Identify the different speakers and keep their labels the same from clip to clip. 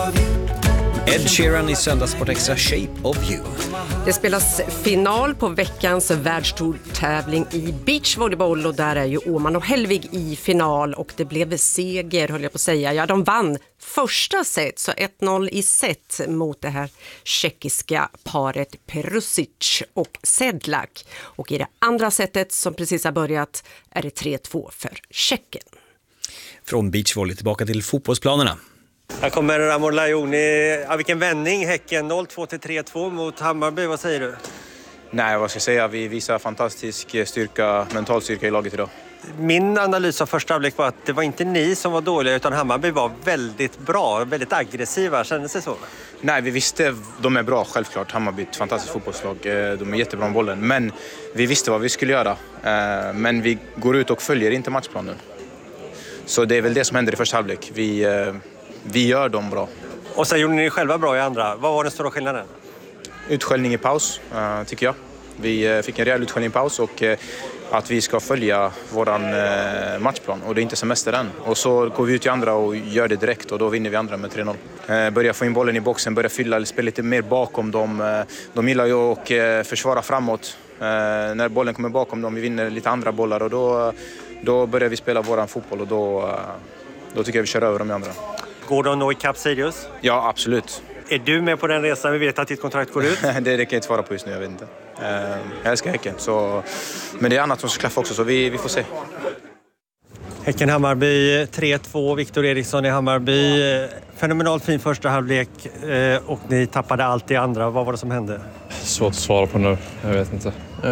Speaker 1: Ed Sheeran i Söndagssport Extra, Shape of You.
Speaker 2: Det spelas final på veckans världstourtävling i beachvolleyboll och där är ju Åman och Hellvig i final och det blev seger, höll jag på att säga. Ja, de vann första set, så 1-0 i set mot det här tjeckiska paret Perusic och Sedlak. Och i det andra setet som precis har börjat är det 3-2 för Tjeckien.
Speaker 1: Från beachvolley tillbaka till fotbollsplanerna.
Speaker 3: Här kommer Amor Lajoni. Ja, vilken vändning. Häcken 0-2 till 3-2 mot Hammarby. Vad säger du?
Speaker 4: Nej, vad ska jag säga? Vi visar fantastisk styrka, mental styrka i laget idag.
Speaker 3: Min analys av första halvlek var att det var inte ni som var dåliga utan Hammarby var väldigt bra, väldigt aggressiva. Kändes det så?
Speaker 4: Nej, vi visste de är bra självklart. Hammarby är ett fantastiskt fotbollslag. De är jättebra med bollen. Men vi visste vad vi skulle göra. Men vi går ut och följer inte matchplanen. Så det är väl det som händer i första halvlek. Vi gör dem bra.
Speaker 3: Och sen gjorde ni själva bra i andra. Vad var den stora skillnaden?
Speaker 4: Utskällning i paus, tycker jag. Vi fick en rejäl utskällning i paus och att vi ska följa våran matchplan. Och det är inte semester än. Och så går vi ut i andra och gör det direkt och då vinner vi andra med 3-0. Börjar få in bollen i boxen, börjar fylla eller spela lite mer bakom dem. De gillar ju att försvara framåt. När bollen kommer bakom dem, vi vinner lite andra bollar och då börjar vi spela våran fotboll och då tycker jag vi kör över de andra.
Speaker 3: Går de att nå ikapp Sirius?
Speaker 4: Ja, absolut.
Speaker 3: Är du med på den resan? Vi vet att ditt kontrakt går ut.
Speaker 4: Det kan jag inte svara på just nu, jag vet inte. Jag älskar Häcken, men det är annat som ska klaffa också, så vi får se.
Speaker 3: Häcken-Hammarby 3-2, Viktor Eriksson i Hammarby. Fenomenalt fin första halvlek och ni tappade allt i andra. Vad var det som hände?
Speaker 5: Svårt att svara på nu, jag vet inte.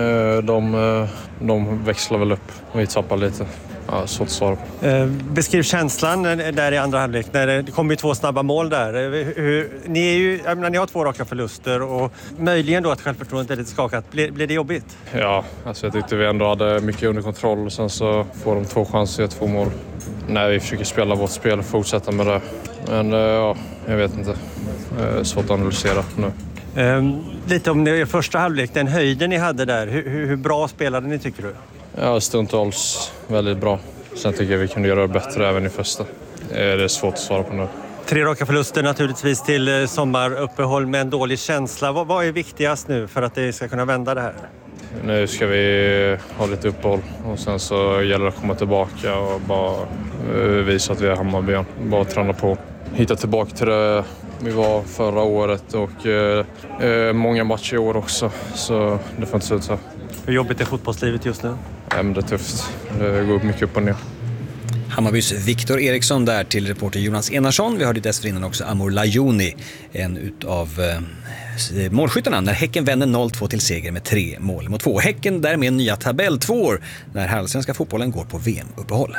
Speaker 5: De växlar väl upp och vi tappar lite. Ja, svårt att svara på.
Speaker 3: Beskriv känslan där i andra halvlek. Det kommer ju 2 snabba mål där. Ni har 2 raka förluster och möjligen då att självförtroendet är lite skakat. Blir det jobbigt?
Speaker 5: Ja, alltså jag tyckte vi ändå hade mycket under kontroll och sen så får de 2 chanser, 2 mål. Nej, vi försöker spela vårt spel och fortsätta med det. Men ja, jag vet inte. Svårt att analysera nu.
Speaker 3: Lite om det första halvlek, den höjden ni hade där. Hur bra spelade ni tycker du?
Speaker 5: Ja, stundtals väldigt bra. Sen tycker jag vi kunde göra det bättre även i första. Det är svårt att svara på nu. 3
Speaker 3: raka förluster naturligtvis till sommaruppehåll med en dålig känsla. Vad är viktigast nu för att det ska kunna vända det här?
Speaker 5: Nu ska vi ha lite uppehåll och sen så gäller det att komma tillbaka och bara visa att vi är Hammarby. Bara träna på. Hitta tillbaka till det vi var förra året och många matcher i år också. Så det får inte se ut så.
Speaker 3: Hur jobbigt är fotbollslivet just nu?
Speaker 5: Ja, men det är tufft. Det går mycket upp och ner.
Speaker 1: Hammarbys Viktor Eriksson där till reporter Jonas Enarsson. Vi hörde dessförinnan också Amor Lajoni, en utav målskyttarna när Häcken vände 0-2 till seger med 3-2. Häcken därmed nya tabell 2 när allsvenska fotbollen går på VM-uppehåll.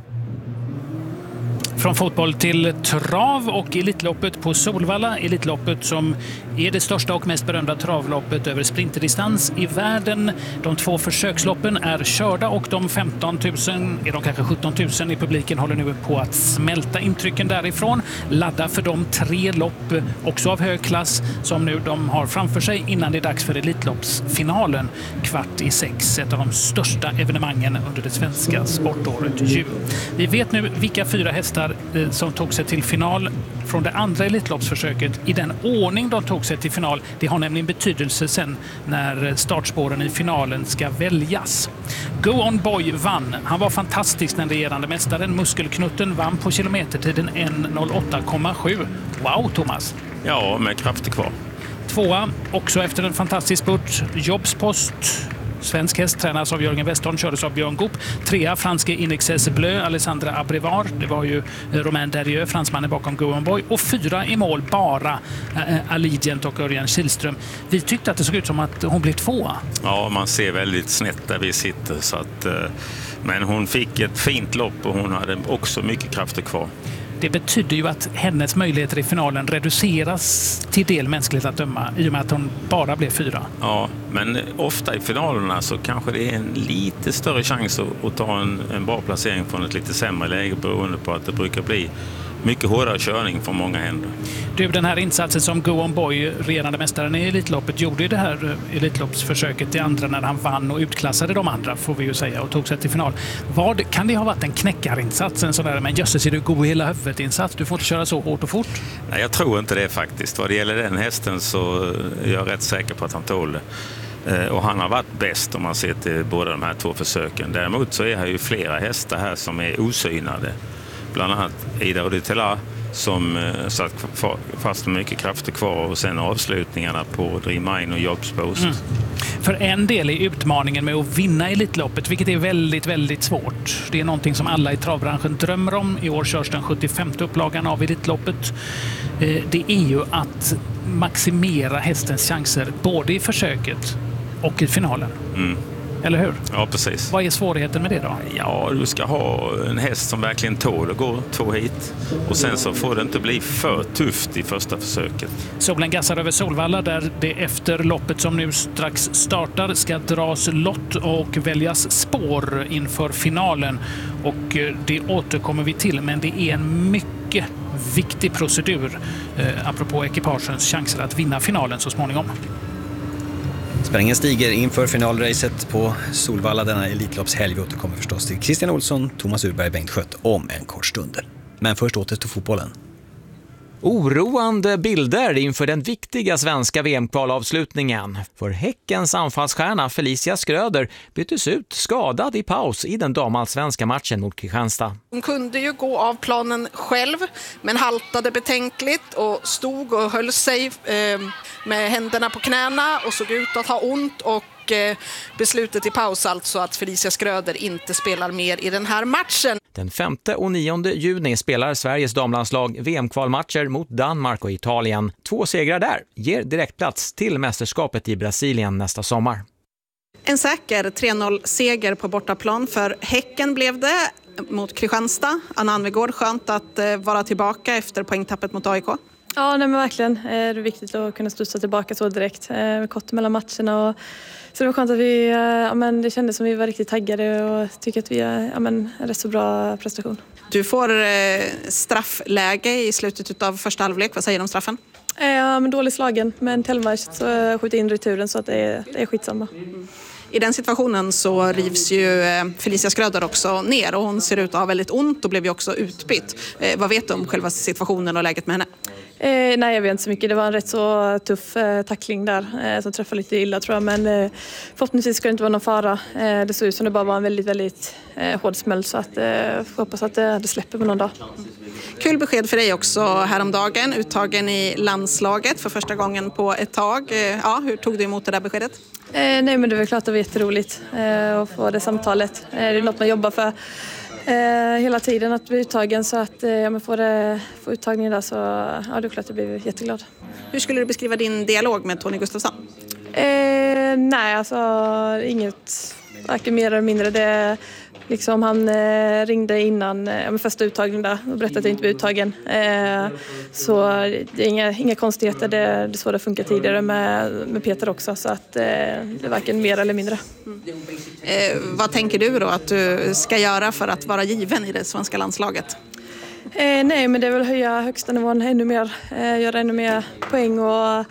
Speaker 6: Från fotboll till trav och Elitloppet på Solvalla. Elitloppet som är det största och mest berömda travloppet över sprinterdistans i världen. De 2 försöksloppen är körda och de 15 000, är de kanske 17 000 i publiken håller nu på att smälta intrycken därifrån. Ladda för de 3 lopp, också av hög klass, som nu de har framför sig innan det är dags för Elitloppsfinalen. 5:15, ett av de största evenemangen under det svenska sportåret. Vi vet nu vilka 4 hästar som tog sig till final från det andra Elitloppsförsöket i den ordning de tog sig till final. Det har nämligen betydelse sen när startspåren i finalen ska väljas. Go On Boy vann. Han var fantastisk, den regerande mästaren. Muskelknutten vann på kilometertiden 1:08,7. Wow, Thomas!
Speaker 7: Ja, med krafter kvar.
Speaker 6: 2:a, också efter en fantastisk spurt, Jobspost. Svensk häst tränas av Jörgen Westholm, kördes av Björn Goop. 3:a, franske Inexes Bleu, Alessandra Abrevard. Det var ju Romain Derrieux, fransmannen bakom Go On Boy. Och 4 i mål, bara Allegiant och Örjan Kihlström. Vi tyckte att det såg ut som att hon blev 2:a.
Speaker 7: Ja, man ser väldigt snett där vi sitter. Så att, men hon fick ett fint lopp och hon hade också mycket krafter kvar.
Speaker 6: Det betyder ju att hennes möjligheter i finalen reduceras till del mänskligt att döma i och med att hon bara blev 4.
Speaker 7: Ja, men ofta i finalerna så kanske det är en lite större chans att ta en bra placering från ett lite sämre läge beroende på att det brukar bli mycket hårdare körning från många händer.
Speaker 6: Du, den här insatsen som Go On Boy, regerande mästaren i Elitloppet, gjorde i det här Elitloppsförsöket i andra när han vann och utklassade de andra, får vi ju säga, och tog sig till final. Vad kan det ha varit en knäckarinsats, en sån där, men jösses är du god i hela huvudet-insats, du får inte köra så hårt och fort?
Speaker 7: Nej, jag tror inte det faktiskt. Vad det gäller den hästen så är jag rätt säker på att han tål det. Och han har varit bäst om man ser till båda de här 2 försöken. Däremot så är det ju flera hästar här som är osynade. Bland annat Ida Oditela som satt fast med mycket krafter kvar, och sen avslutningarna på Dream Mine och Jobs Boost.
Speaker 6: För en del är utmaningen med att vinna Elitloppet, vilket är väldigt, väldigt svårt. Det är någonting som alla i travbranschen drömmer om. I år körs den 75:e upplagan av Elitloppet. Det är ju att maximera hästens chanser både i försöket och i finalen. Eller hur?
Speaker 7: Ja, precis.
Speaker 6: Vad är svårigheten med det då?
Speaker 7: Ja, du ska ha en häst som verkligen tål att gå 2 hit. Och sen så får det inte bli för tufft i första försöket.
Speaker 6: Solen gassar över Solvalla där det efter loppet som nu strax startar ska dras lott och väljas spår inför finalen. Och det återkommer vi till, men det är en mycket viktig procedur apropå ekipagens chanser att vinna finalen så småningom.
Speaker 1: Spänningen stiger inför finalracet på Solvalla denna Elitloppshelg. Vi återkommer förstås till Christian Olsson, Thomas Urberg, Bengt Schött om en kort stund. Men först åter till fotbollen.
Speaker 8: Oroande bilder inför den viktiga svenska VM-kvalavslutningen. För Häckens anfallsstjärna Felicia Skröder byttes ut skadad i paus i den damallsvenska matchen mot Kristianstad.
Speaker 9: Hon kunde ju gå av planen själv, men haltade betänkligt och stod och höll sig med händerna på knäna och såg ut att ha ont, och beslutet i paus alltså att Felicia Skröder inte spelar mer i den här matchen.
Speaker 8: Den 5 och 9 juni spelar Sveriges damlandslag VM-kvalmatcher mot Danmark och Italien. 2 segrar där ger direktplats till mästerskapet i Brasilien nästa sommar.
Speaker 9: En säker 3-0-seger på bortaplan för Häcken blev det mot Kristianstad. Anna Anvegård, skönt att vara tillbaka efter poängtappet mot AIK.
Speaker 10: Ja, nej, men verkligen. Det är viktigt att kunna studsa tillbaka så direkt. Kort mellan matcherna. Och så det var skönt att det kändes som vi var riktigt taggade och tycker att vi är en rätt så bra prestation.
Speaker 9: Du får straffläge i slutet av första halvlek. Vad säger du om straffen?
Speaker 10: Men dålig slagen, men Tellmark så skjuter in returen så att det är skitsamma.
Speaker 9: I den situationen så rivs ju Felicia Skröder också ner, och hon ser ut att ha väldigt ont och blev ju också utbytt. Vad vet du om själva situationen och läget med henne?
Speaker 10: Nej, jag vet inte så mycket. Det var en rätt så tuff tackling där som träffade lite illa, tror jag. Men förhoppningsvis ska det inte vara någon fara. Det såg ut som det bara var en väldigt, väldigt hård smäll, så att hoppas att det släpper på någon dag.
Speaker 9: Kul besked för dig också häromdagen. Uttagen i landslaget för första gången på ett tag. Ja, hur tog du emot det där beskedet?
Speaker 10: Nej, men det var klart att det var jätteroligt att få det samtalet. Det är något man jobbar för hela tiden, att bli uttagen, så att man får uttagningen där, så ja, det är klart att jag blir jätteglad.
Speaker 9: Hur skulle du beskriva din dialog med Tony Gustafsson?
Speaker 10: Nej, alltså inget, varken mer eller mindre. Det liksom, han ringde innan första uttagningen där och berättade att jag inte blev uttagen. Så det är inga konstigheter. Det är så det funkar tidigare med Peter också, så att det är varken mer eller mindre.
Speaker 9: Vad tänker du då att du ska göra för att vara given i det svenska landslaget?
Speaker 10: Nej, men det är väl höja högsta nivån ännu mer, göra ännu mer poäng och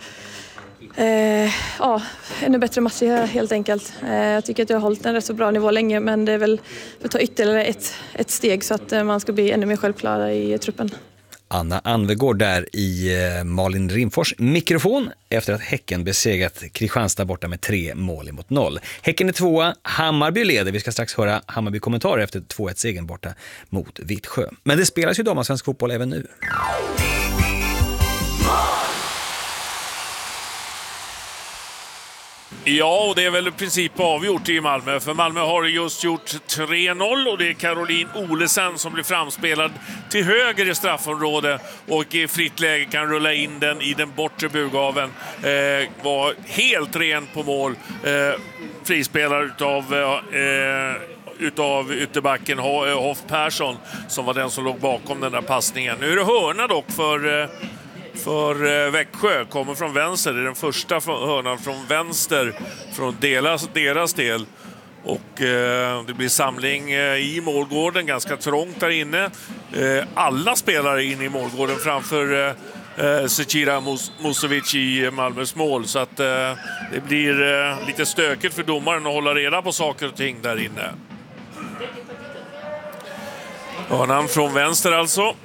Speaker 10: ännu bättre matcher helt enkelt. Jag tycker att jag har hållit en rätt så bra nivå länge, men det är väl att ta ytterligare ett steg så att man ska bli ännu mer självklara i truppen.
Speaker 1: Anna Anvegård där i Malin Rimfors mikrofon efter att Häcken besegrat Kristianstad borta med 3-0. Häcken är 2, Hammarby leder. Vi ska strax höra Hammarby-kommentarer efter 2-1-segern borta mot Vittsjö. Men det spelas ju damallsvensk fotboll även nu.
Speaker 11: Ja, och det är väl i princip avgjort i Malmö. För Malmö har just gjort 3-0 och det är Caroline Olesen som blir framspelad till höger i straffområdet och i fritt läge kan rulla in den i den bortre burgaven. Var helt ren på mål. Frispelare utav ytterbacken Hoff Persson som var den som låg bakom den där passningen. Nu är det hörna dock för Växjö, kommer från vänster. Det är den första hörnan från vänster från deras del. Och det blir samling i målgården, ganska trångt där inne. Alla spelare in i målgården framför Zecira Musovic i Malmös mål. Så att det blir lite stökigt för domaren att hålla reda på saker och ting där inne. Hörnan från vänster alltså.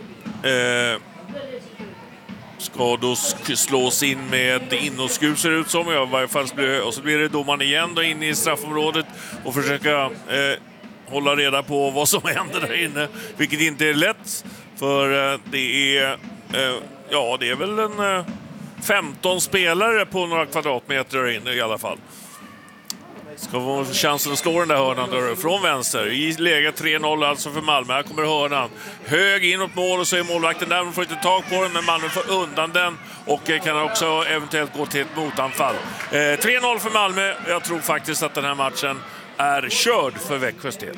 Speaker 11: Ska då slås in med inåtskur ser det ut som. I varje fall och så blir det domaren igen då in i straffområdet och försöka hålla reda på vad som händer där inne. Vilket inte är lätt, för det är väl en 15 spelare på några kvadratmeter där inne i alla fall. Ska få chansen att slå den där hörnan där från vänster. I läge 3-0 alltså för Malmö. Här kommer hörnan. Hög inåt mål och så är målvakten där. Man får inte tag på den, men Malmö får undan den. Och kan också eventuellt gå till ett motanfall. 3-0 för Malmö. Jag tror faktiskt att den här matchen är körd för Växjös del.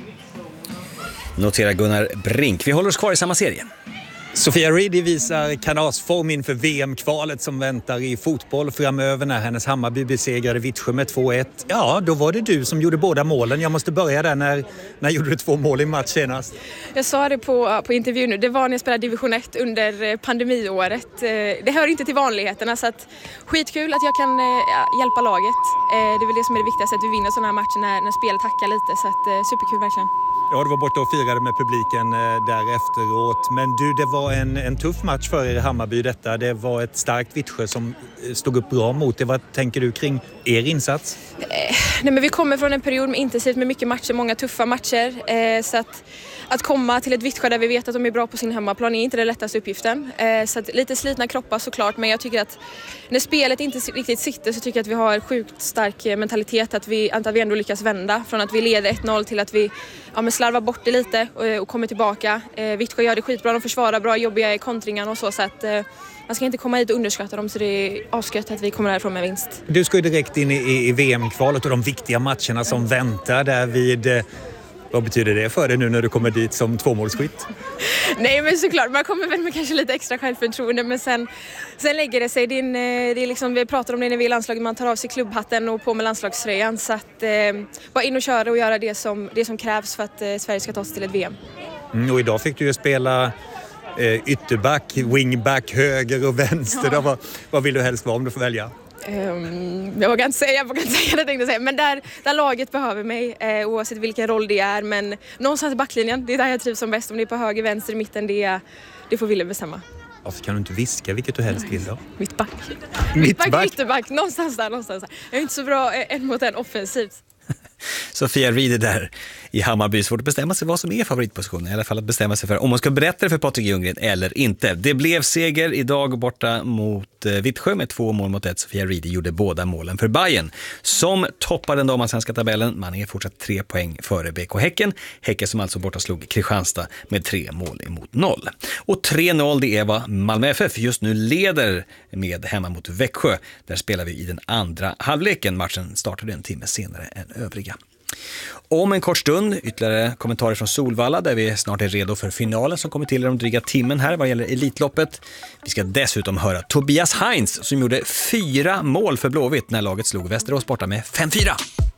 Speaker 1: Noterar Gunnar Brink. Vi håller oss kvar i samma serie.
Speaker 12: Sofia Reedy visar kanasform inför VM-kvalet som väntar i fotboll framöver när hennes Hammarby besegrade Vittsjö med 2-1. Ja, då var det du som gjorde båda målen. Jag måste börja där. När gjorde du 2 mål i match senast?
Speaker 10: Jag sa det på intervjun nu. Det var när jag spelade division 1 under pandemiåret. Det hör inte till vanligheterna, så att skitkul att jag kan hjälpa laget. Det är väl det som är det viktigaste, att vi vinner sådana här matcher när spelet hackar lite. Så att, superkul verkligen.
Speaker 12: Ja, du var borta och firade med publiken där efteråt. Men du, det var en tuff match för er i Hammarby detta. Det var ett starkt Vittsjö som stod upp bra mot det. Vad tänker du kring er insats?
Speaker 10: Nej, men vi kommer från en period med intensivt med mycket matcher, många tuffa matcher. Så att komma till ett Vittsjö där vi vet att de är bra på sin hemmaplan är inte den lättaste uppgiften. Så att lite slitna kroppar såklart, men jag tycker att när spelet inte riktigt sitter så tycker jag att vi har sjukt stark mentalitet, att vi ändå lyckas vända från att vi leder 1-0 till att vi slarvar bort det lite och kommer tillbaka. Vittsjö gör det skitbra, de försvarar bra, jobbiga i kontringarna och så att man ska inte komma hit och underskatta dem, så det är avskött att vi kommer härifrån med vinst.
Speaker 12: Du ska ju direkt in i VM-kvalet och de viktiga matcherna som väntar där vid. Vad betyder det för dig nu när du kommer dit som 2-målsskytt?
Speaker 10: Nej, men såklart, man kommer väl med kanske lite extra självförtroende, men sen lägger det sig. Det är liksom, vi pratar om det när vi är i landslaget, man tar av sig klubbhatten och på med landslagströjan. Så att bara in och köra och göra det som krävs för att Sverige ska ta sig till ett VM.
Speaker 12: Och idag fick du ju spela ytterback, wingback, höger och vänster. Ja. Vad vill du helst vara om du får välja?
Speaker 10: Jag vågar inte säga det tänkte jag säga. Men där laget behöver mig, oavsett vilken roll det är. Men någonstans i backlinjen, det är där jag trivs som bäst. Om det är på höger, vänster, mitten, det får Wille bestämma.
Speaker 12: Varför kan du inte viska vilket du helst vill då?
Speaker 10: Mittback. Mittback, ytterback, någonstans där. Jag är inte så bra en mot en offensivt.
Speaker 1: Sofia Reedy där i Hammarby. Svårt att bestämma sig vad som är favoritpositionen. I alla fall att bestämma sig för om man ska berätta det för Patrik Ljunggren eller inte. Det blev seger idag borta mot Vittsjö med 2-1. Sofia Reedy gjorde båda målen för Bayern, som toppar den damallsvenska tabellen. Man är fortsatt 3 poäng före BK Häcken. Häcken som alltså borta slog Kristianstad med 3-0. Och 3-0, det är vad Malmö FF just nu leder med hemma mot Växjö. Där spelar vi i den andra halvleken. Matchen startade en timme senare än övriga. Om en kort stund ytterligare kommentarer från Solvalla där vi snart är redo för finalen som kommer till om dryga timmen här vad gäller Elitloppet. Vi ska dessutom höra Tobias Heinz som gjorde 4 mål för Blåvitt när laget slog Västerås borta med 5-4.